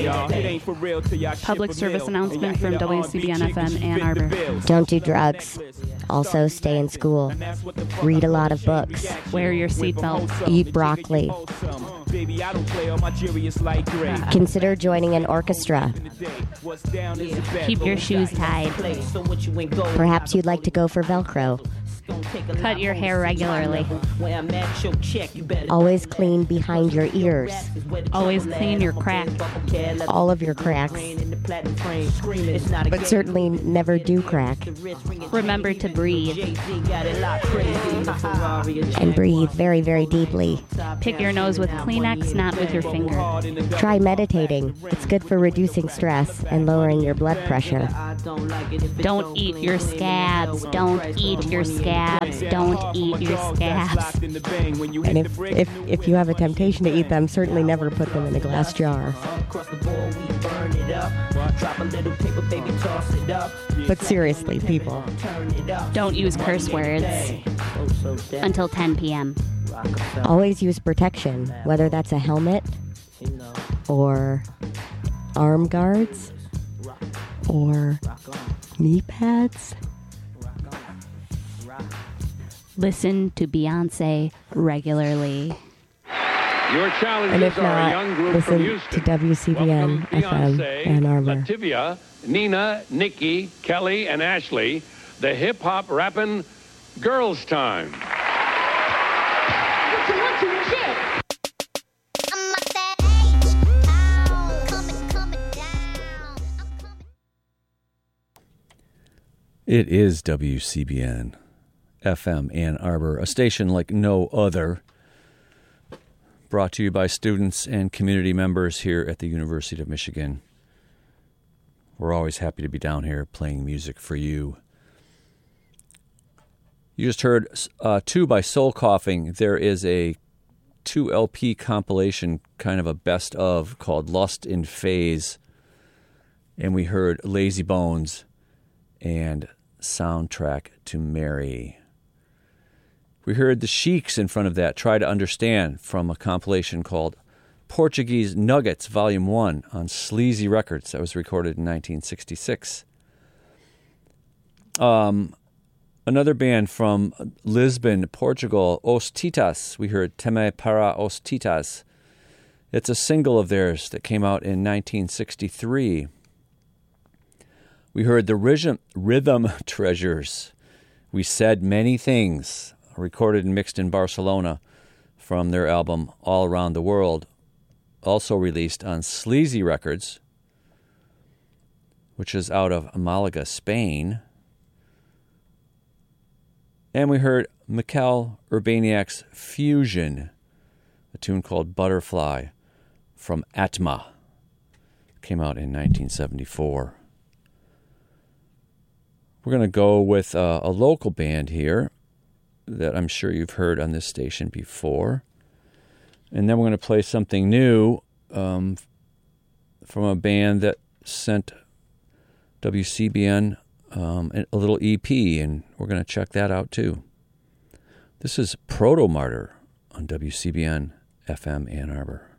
Public service announcement from WCBN-FM Ann Arbor. Don't do drugs. Also, stay in school. Read a lot of books. Wear your seatbelt. Eat broccoli. Consider joining an orchestra. Keep your shoes tied. Perhaps you'd like to go for Velcro. Cut your hair regularly. Always clean behind your ears. Always clean your crack. All of your cracks. But certainly never do crack. Remember to breathe. And breathe very, very deeply. Pick your nose with Kleenex, not with your finger. Try meditating. It's good for reducing stress and lowering your blood pressure. Don't eat your scabs. Don't eat your scabs. Don't eat your scabs. And if you have a temptation to eat them, certainly never put them in a glass jar. But seriously, people, don't use curse words until 10 p.m. Always use protection, whether that's a helmet or arm guards or knee pads. Listen to Beyonce regularly. Your challenges are a young group from Houston. To WCBN FM Ann Arbor. Lativia, Nina, Nikki, Kelly, and Ashley, the hip-hop rapping Girls Time. It is WCBN FM Ann Arbor, a station like no other, brought to you by students and community members here at the University of Michigan. We're always happy to be down here playing music for you. You just heard Two by Soul Coughing. There is a 2 LP compilation, kind of a best of, called Lust in Phase. And we heard Lazy Bones and Soundtrack to Mary. We heard the Sheiks in front of that, Try to Understand, from a compilation called Portuguese Nuggets, Volume 1, on Sleazy Records. That was recorded in 1966. Another band from Lisbon, Portugal, Os Titas. We heard Teme para Os Titas. It's a single of theirs that came out in 1963. We heard the Rhythm Treasures. We Said Many Things, recorded and mixed in Barcelona from their album All Around the World, also released on Sleazy Records, which is out of Malaga, Spain. And we heard Mikel Urbaniak's Fusion, a tune called Butterfly from Atma. Came out in 1974. We're going to go with a local band here that I'm sure you've heard on this station before. And then we're going to play something new from a band that sent WCBN a little EP, and we're going to check that out too. This is Proto Martyr on WCBN FM Ann Arbor.